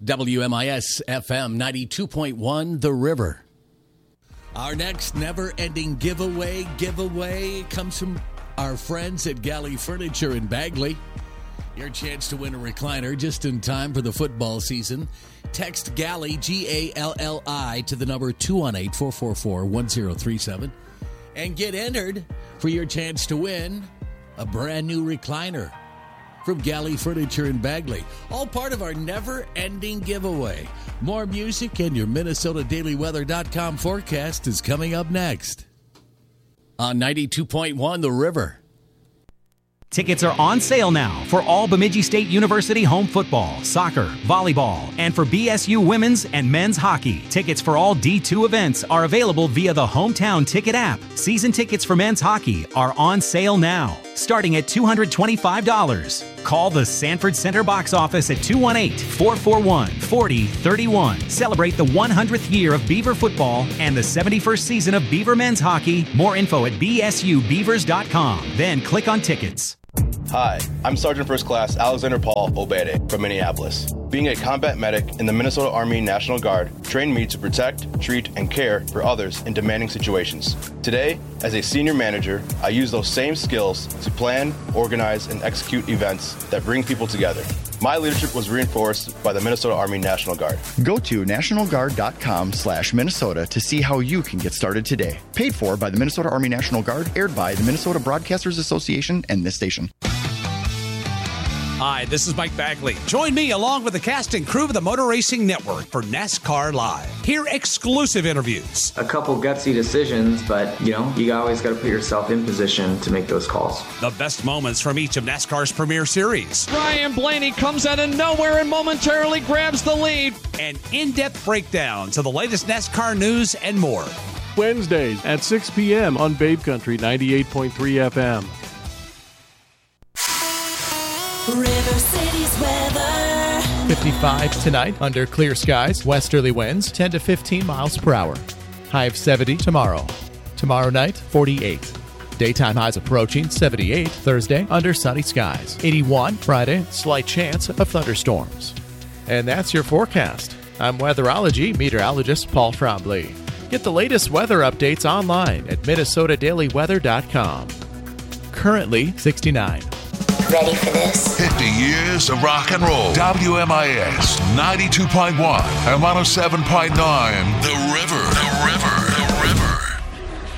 WMIS FM 92.1 The River. Our next never-ending giveaway comes from our friends at Galley Furniture in Bagley. Your chance to win a recliner just in time for the football season. Text Galley, G-A-L-L-I, to the number 218-444-1037 and get entered for your chance to win a brand new recliner from Galley Furniture in Bagley. All part of our never-ending giveaway. More music and your MinnesotaDailyWeather.com forecast is coming up next. On 92.1 The River. Tickets are on sale now for all Bemidji State University home football, soccer, volleyball, and for BSU women's and men's hockey. Tickets for all D2 events are available via the Hometown Ticket app. Season tickets for men's hockey are on sale now, starting at $225. Call the Sanford Center box office at 218-441-4031. Celebrate the 100th year of Beaver football and the 71st season of Beaver men's hockey. More info at bsubeavers.com. Then click on tickets. Hi, I'm Sergeant First Class Alexander Paul Obede from Minneapolis. Being a combat medic in the Minnesota Army National Guard trained me to protect, treat, and care for others in demanding situations. Today, as a senior manager, I use those same skills to plan, organize, and execute events that bring people together. My leadership was reinforced by the Minnesota Army National Guard. Go to nationalguard.com/Minnesota to see how you can get started today. Paid for by the Minnesota Army National Guard, aired by the Minnesota Broadcasters Association and this station. Hi, this is Mike Bagley. Join me along with the cast and crew of the Motor Racing Network for NASCAR Live. Hear exclusive interviews. A couple gutsy decisions, but, you always got to put yourself in position to make those calls. The best moments from each of NASCAR's premier series. Ryan Blaney comes out of nowhere and momentarily grabs the lead. An in-depth breakdown to the latest NASCAR news and more. Wednesdays at 6 p.m. on Babe Country 98.3 FM. River City's weather. 55 tonight under clear skies. Westerly winds 10 to 15 miles per hour. High of 70 tomorrow. Tomorrow night, 48. Daytime highs approaching 78 Thursday under sunny skies. 81 Friday, slight chance of thunderstorms. And that's your forecast. I'm weatherology meteorologist Paul Trombley. Get the latest weather updates online at MinnesotaDailyWeather.com. Currently 69. Ready for this? 50 years of rock and roll. WMIS 92.1 and 107.9. The River.